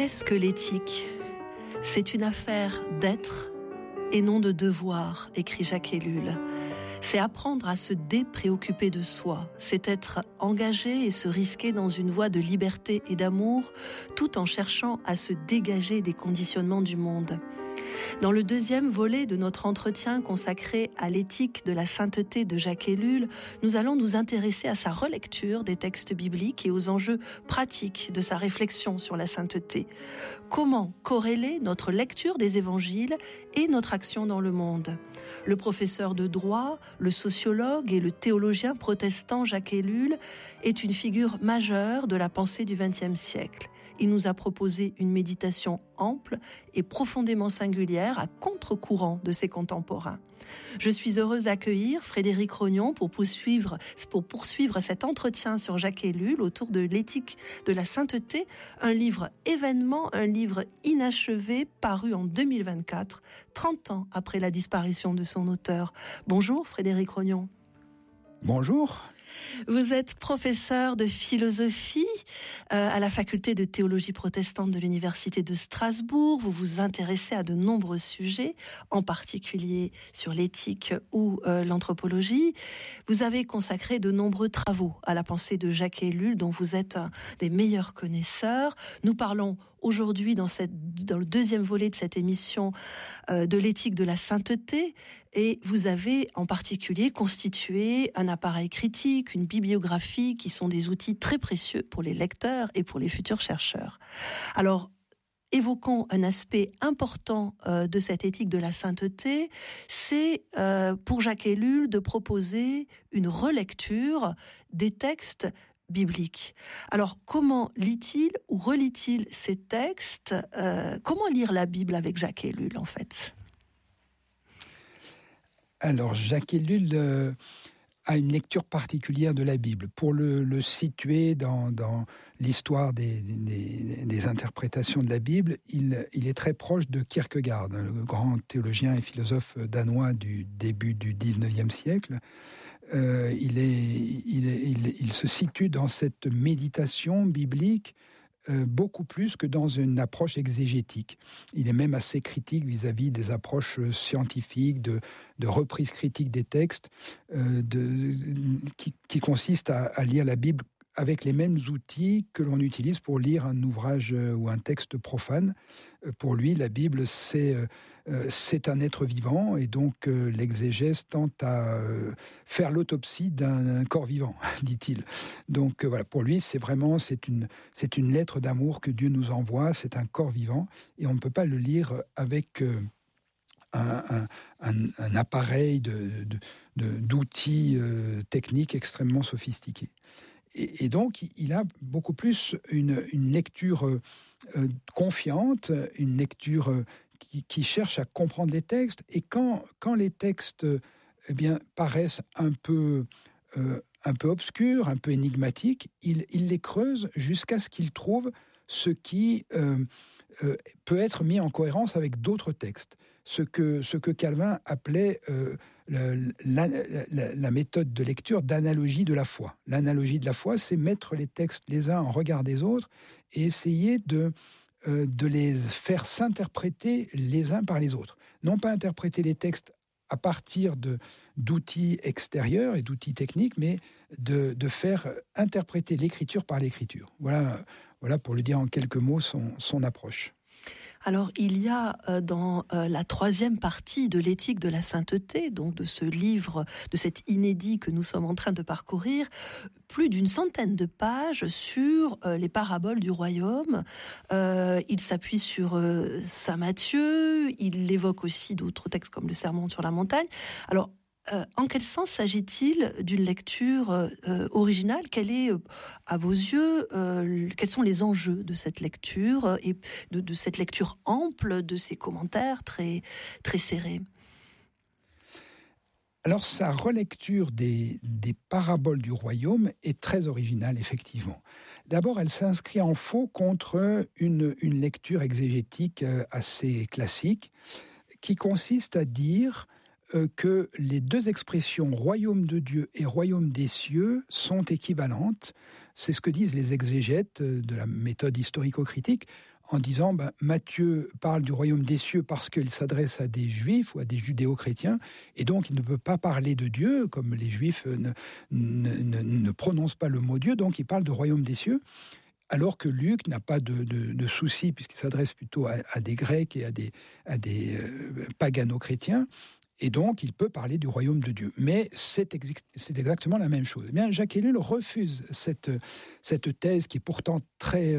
Qu'est-ce que l'éthique ? C'est une affaire d'être et non de devoir, écrit Jacques Ellul. C'est apprendre à se dépréoccuper de soi, c'est être engagé et se risquer dans une voie de liberté et d'amour, tout en cherchant à se dégager des conditionnements du monde. Dans le deuxième volet de notre entretien consacré à l'éthique de la sainteté de Jacques Ellul, nous allons nous intéresser à sa relecture des textes bibliques et aux enjeux pratiques de sa réflexion sur la sainteté. Comment corréler notre lecture des évangiles et notre action dans le monde ? Le professeur de droit, le sociologue et le théologien protestant Jacques Ellul est une figure majeure de la pensée du XXe siècle. Il nous a proposé une méditation ample et profondément singulière à contre-courant de ses contemporains. Je suis heureuse d'accueillir Frédéric Rognon pour poursuivre cet entretien sur Jacques Ellul autour de l'éthique de la sainteté, un livre événement, un livre inachevé paru en 2024, 30 ans après la disparition de son auteur. Bonjour Frédéric Rognon. Bonjour. Vous êtes professeur de philosophie à la faculté de théologie protestante de l'Université de Strasbourg. Vous vous intéressez à de nombreux sujets, en particulier sur l'éthique ou l'anthropologie. Vous avez consacré de nombreux travaux à la pensée de Jacques Ellul, dont vous êtes un des meilleurs connaisseurs. Nous parlons aujourd'hui, dans le deuxième volet de cette émission, de l'éthique de la sainteté, et vous avez en particulier constitué un appareil critique, une bibliographie, qui sont des outils très précieux pour les lecteurs et pour les futurs chercheurs. Alors, évoquons un aspect important de cette éthique de la sainteté, c'est pour Jacques Ellul de proposer une relecture des textes biblique. Alors, comment lit-il ou relit-il ces textes ? Comment lire la Bible avec Jacques Ellul, en fait ? Alors, Jacques Ellul a une lecture particulière de la Bible. Pour le situer dans l'histoire des interprétations de la Bible, il est très proche de Kierkegaard, le grand théologien et philosophe danois du début du XIXe siècle. Il se situe dans cette méditation biblique beaucoup plus que dans une approche exégétique. Il est même assez critique vis-à-vis des approches scientifiques, de reprise critique des textes, qui consistent à lire la Bible avec les mêmes outils que l'on utilise pour lire un ouvrage ou un texte profane. Pour lui, la Bible, c'est un être vivant, et donc l'exégèse tente à faire l'autopsie d'un corps vivant, dit-il. Donc voilà, pour lui, c'est une lettre d'amour que Dieu nous envoie, c'est un corps vivant, et on ne peut pas le lire avec un appareil d'outils techniques extrêmement sophistiqués. Et donc, il a beaucoup plus une lecture confiante, une lecture qui cherche à comprendre les textes. Et quand les textes paraissent un peu obscurs, un peu énigmatiques, il les creuse jusqu'à ce qu'il trouve ce qui peut être mis en cohérence avec d'autres textes. Ce que Calvin appelait la méthode de lecture d'analogie de la foi. L'analogie de la foi, c'est mettre les textes les uns en regard des autres et essayer de les faire s'interpréter les uns par les autres. Non pas interpréter les textes à partir d'outils extérieurs et d'outils techniques, mais de faire interpréter l'écriture par l'écriture. Voilà pour le dire en quelques mots son approche. Alors, il y a dans la troisième partie de l'éthique de la sainteté, donc de ce livre, de cet inédit que nous sommes en train de parcourir, plus d'une centaine de pages sur les paraboles du royaume. Il s'appuie sur saint Matthieu, il évoque aussi d'autres textes comme le Sermon sur la montagne. Alors, en quel sens s'agit-il d'une lecture originale ? Quel est, à vos yeux, quels sont les enjeux de cette lecture et de cette lecture ample, de ces commentaires très, très serrés ? Alors, sa relecture des paraboles du royaume est très originale, effectivement. D'abord, elle s'inscrit en faux contre une lecture exégétique assez classique, qui consiste à dire que les deux expressions « royaume de Dieu » et « royaume des cieux » sont équivalentes. C'est ce que disent les exégètes de la méthode historico-critique, en disant Matthieu parle du royaume des cieux parce qu'il s'adresse à des juifs ou à des judéo-chrétiens, et donc il ne peut pas parler de Dieu, comme les juifs ne prononcent pas le mot Dieu, donc il parle du royaume des cieux. Alors que Luc n'a pas de souci, puisqu'il s'adresse plutôt à des Grecs et à des pagano-chrétiens, et donc il peut parler du royaume de Dieu. Mais c'est exactement la même chose. Eh bien, Jacques Ellul refuse cette thèse qui est pourtant très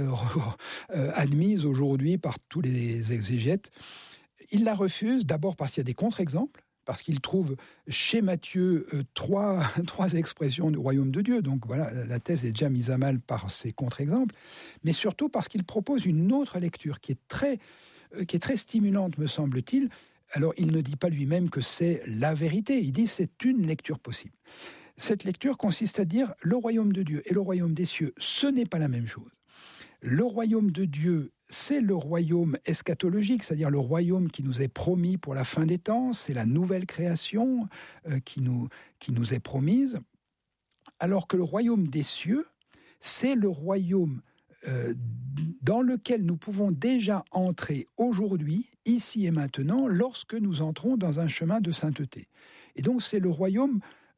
admise aujourd'hui par tous les exégètes. Il la refuse d'abord parce qu'il y a des contre-exemples, parce qu'il trouve chez Matthieu trois expressions du royaume de Dieu. Donc voilà, la thèse est déjà mise à mal par ces contre-exemples, mais surtout parce qu'il propose une autre lecture qui est très stimulante, me semble-t-il. Alors, il ne dit pas lui-même que c'est la vérité, il dit c'est une lecture possible. Cette lecture consiste à dire le royaume de Dieu et le royaume des cieux, ce n'est pas la même chose. Le royaume de Dieu, c'est le royaume eschatologique, c'est-à-dire le royaume qui nous est promis pour la fin des temps, c'est la nouvelle création qui nous est promise, alors que le royaume des cieux, c'est le royaume dans lequel nous pouvons déjà entrer aujourd'hui, ici et maintenant, lorsque nous entrons dans un chemin de sainteté. Et donc c'est le royaume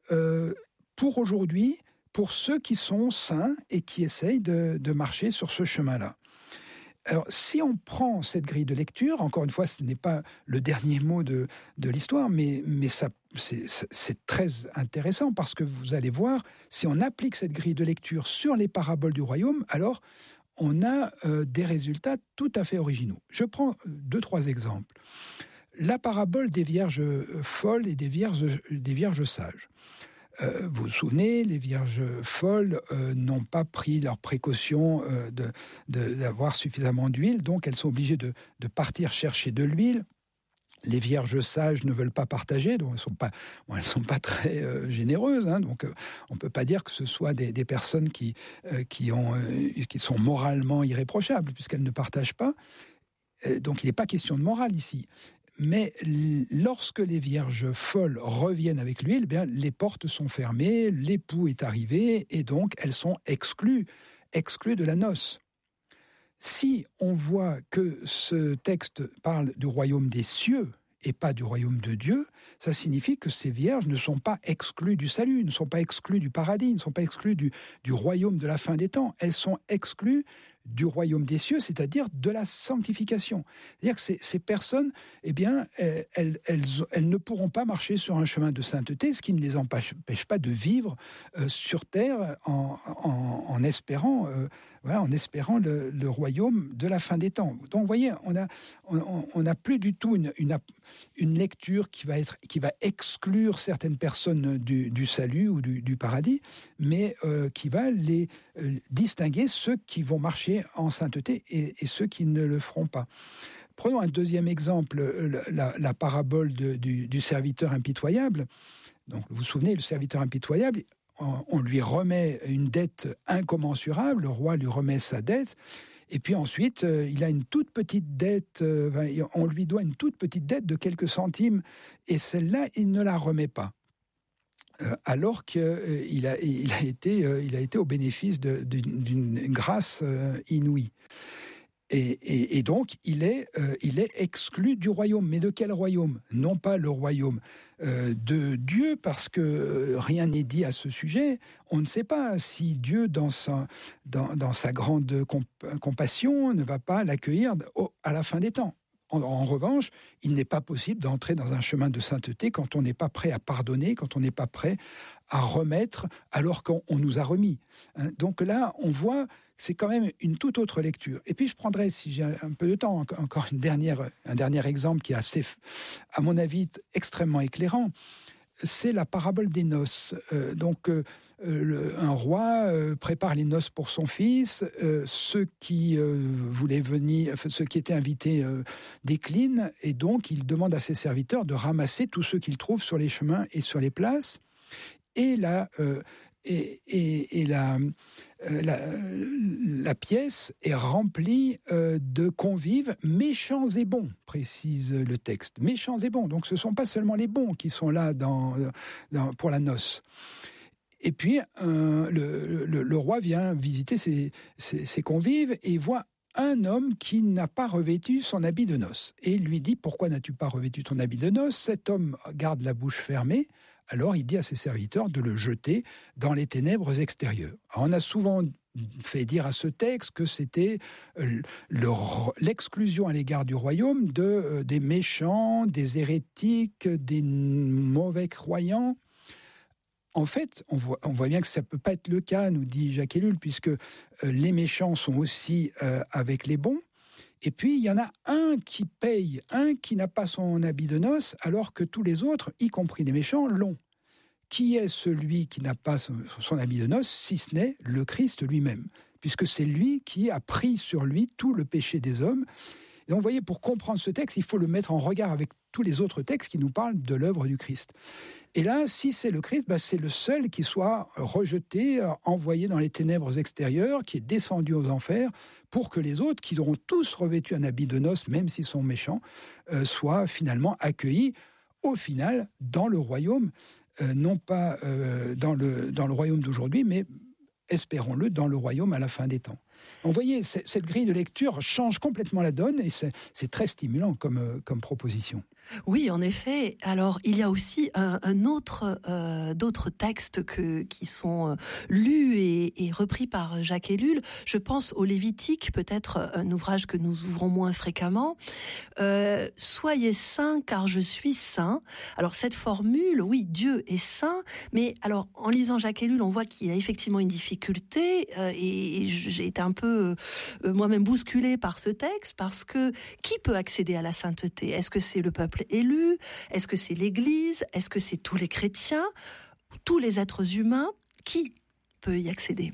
pour aujourd'hui, pour ceux qui sont saints et qui essayent de marcher sur ce chemin-là. Alors, si on prend cette grille de lecture, encore une fois, ce n'est pas le dernier mot de l'histoire, mais ça, c'est très intéressant parce que vous allez voir, si on applique cette grille de lecture sur les paraboles du royaume, alors on a des résultats tout à fait originaux. Je prends 2-3 exemples. La parabole des vierges folles et des vierges sages. Vous vous souvenez, les vierges folles n'ont pas pris leurs précautions d'avoir suffisamment d'huile, donc elles sont obligées de partir chercher de l'huile. Les vierges sages ne veulent pas partager, donc elles sont pas très généreuses, hein, donc on ne peut pas dire que ce soit des personnes qui sont moralement irréprochables, puisqu'elles ne partagent pas. Donc il n'est pas question de morale ici. Mais lorsque les vierges folles reviennent avec l'huile, eh bien, les portes sont fermées, l'époux est arrivé, et donc elles sont exclues de la noce. Si on voit que ce texte parle du royaume des cieux et pas du royaume de Dieu, ça signifie que ces vierges ne sont pas exclues du salut, ne sont pas exclues du paradis, ne sont pas exclues du royaume de la fin des temps. Elles sont exclues du royaume des cieux, c'est-à-dire de la sanctification. C'est-à-dire que ces personnes, eh bien, elles ne pourront pas marcher sur un chemin de sainteté, ce qui ne les empêche pas de vivre sur terre en espérant le royaume de la fin des temps. Donc, vous voyez, on n'a plus du tout une lecture qui va exclure certaines personnes du salut ou du paradis, mais qui va les distinguer ceux qui vont marcher en sainteté et ceux qui ne le feront pas. Prenons un deuxième exemple, la parabole du serviteur impitoyable. Donc, vous vous souvenez, le serviteur impitoyable, on lui remet une dette incommensurable, le roi lui remet sa dette, et puis ensuite, il a une toute petite dette, on lui doit une toute petite dette de quelques centimes, et celle-là, il ne la remet pas. Alors qu'il a été au bénéfice d'une grâce inouïe. Et donc, il est exclu du royaume. Mais de quel royaume ? Non pas le royaume de Dieu, parce que rien n'est dit à ce sujet. On ne sait pas si Dieu, dans sa grande compassion, ne va pas l'accueillir à la fin des temps. En revanche, il n'est pas possible d'entrer dans un chemin de sainteté quand on n'est pas prêt à pardonner, quand on n'est pas prêt à remettre alors qu'on nous a remis. Donc là, on voit que c'est quand même une toute autre lecture. Et puis je prendrai, si j'ai un peu de temps, encore un dernier exemple qui est assez, à mon avis, extrêmement éclairant. C'est la parabole des noces. Un roi prépare les noces pour son fils. Ceux qui voulaient venir, ceux qui étaient invités déclinent, et donc il demande à ses serviteurs de ramasser tous ceux qu'ils trouvent sur les chemins et sur les places. Et la pièce est remplie de convives méchants et bons, précise le texte. Méchants et bons. Donc ce ne sont pas seulement les bons qui sont là pour la noce. Et puis le roi vient visiter ses convives et voit un homme qui n'a pas revêtu son habit de noces. Et il lui dit, pourquoi n'as-tu pas revêtu ton habit de noces ? Cet homme garde la bouche fermée. Alors il dit à ses serviteurs de le jeter dans les ténèbres extérieures. Alors, on a souvent fait dire à ce texte que c'était l'exclusion à l'égard du royaume des méchants, des hérétiques, des mauvais croyants. En fait, on voit bien que ça ne peut pas être le cas, nous dit Jacques Ellul, puisque les méchants sont aussi avec les bons. Et puis, il y en a un qui paye, un qui n'a pas son habit de noces, alors que tous les autres, y compris les méchants, l'ont. Qui est celui qui n'a pas son habit de noces, si ce n'est le Christ lui-même, puisque c'est lui qui a pris sur lui tout le péché des hommes. Et donc, vous voyez, pour comprendre ce texte, il faut le mettre en regard avec tous les autres textes qui nous parlent de l'œuvre du Christ. Et là, si c'est le Christ, c'est le seul qui soit rejeté, envoyé dans les ténèbres extérieures, qui est descendu aux enfers, pour que les autres, qui auront tous revêtu un habit de noces, même s'ils sont méchants, soient finalement accueillis, au final, dans le royaume, non pas dans le royaume d'aujourd'hui, mais, espérons-le, dans le royaume à la fin des temps. Donc, vous voyez, cette grille de lecture change complètement la donne, et c'est très stimulant comme proposition. Oui, en effet. Alors, il y a aussi d'autres textes qui sont lus et repris par Jacques Ellul. Je pense au Lévitique, peut-être un ouvrage que nous ouvrons moins fréquemment. Soyez saints car je suis saint. Alors, cette formule, oui, Dieu est saint, mais alors, en lisant Jacques Ellul, on voit qu'il y a effectivement une difficulté, et j'ai été un peu moi-même bousculée par ce texte, parce que qui peut accéder à la sainteté ? Est-ce que c'est le peuple élu? Est-ce que c'est l'Église? Est-ce que c'est tous les chrétiens? Tous les êtres humains? Qui peut y accéder?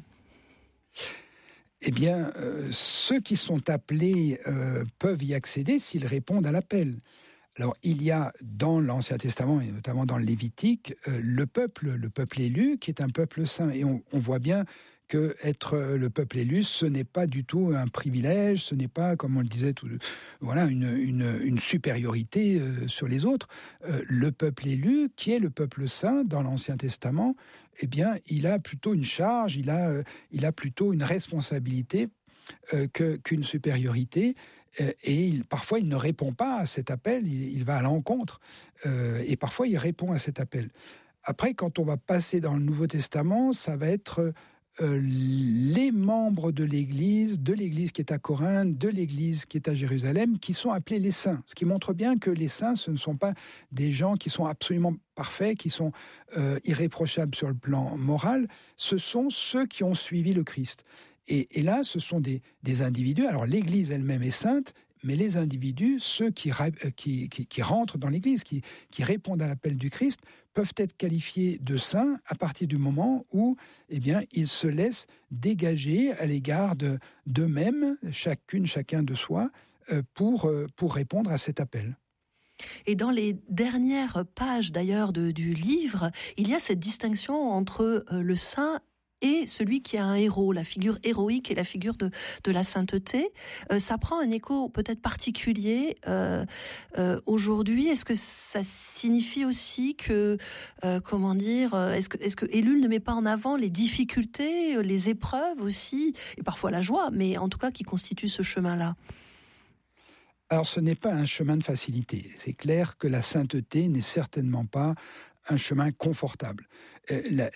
Eh bien, ceux qui sont appelés peuvent y accéder s'ils répondent à l'appel. Alors, il y a dans l'Ancien Testament, et notamment dans le Lévitique, le peuple élu, qui est un peuple saint. Et on voit bien que être le peuple élu, ce n'est pas du tout un privilège, ce n'est pas, comme on le disait, une supériorité sur les autres. Le peuple élu, qui est le peuple saint dans l'Ancien Testament, eh bien, il a plutôt une charge, il a plutôt une responsabilité qu'une supériorité. Et parfois, il ne répond pas à cet appel, il va à l'encontre. Et parfois, il répond à cet appel. Après, quand on va passer dans le Nouveau Testament, ça va être les membres de l'Église qui est à Corinthe, de l'Église qui est à Jérusalem, qui sont appelés les saints. Ce qui montre bien que les saints, ce ne sont pas des gens qui sont absolument parfaits, qui sont irréprochables sur le plan moral. Ce sont ceux qui ont suivi le Christ. Et là, ce sont des individus. Alors, l'Église elle-même est sainte, mais les individus, ceux qui rentrent dans l'Église, qui répondent à l'appel du Christ, peuvent être qualifiés de saints à partir du moment où, eh bien, ils se laissent dégager à l'égard d'eux-mêmes, chacun de soi, pour répondre à cet appel. Et dans les dernières pages, d'ailleurs, du livre, il y a cette distinction entre le saint et celui qui a un héros, la figure héroïque et la figure de la sainteté. Ça prend un écho peut-être particulier aujourd'hui. Est-ce que ça signifie aussi que, est-ce que Ellul ne met pas en avant les difficultés, les épreuves aussi, et parfois la joie, mais en tout cas qui constituent ce chemin-là? Alors, ce n'est pas un chemin de facilité. C'est clair que la sainteté n'est certainement pas un chemin confortable.